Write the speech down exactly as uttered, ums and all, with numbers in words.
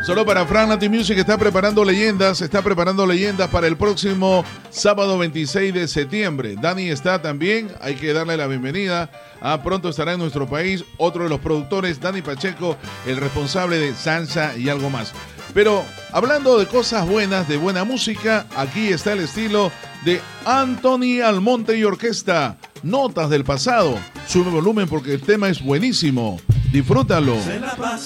Solo para Fran Latin Music está preparando leyendas, está preparando leyendas para el próximo sábado veintiséis de septiembre. Dani está también, hay que darle la bienvenida. Ah, pronto estará en nuestro país otro de los productores, Dani Pacheco, el responsable de Salsa y algo más. Pero hablando de cosas buenas, de buena música, aquí está el estilo de Anthony Almonte y Orquesta. Notas del pasado. Sube volumen porque el tema es buenísimo. Disfrútalo.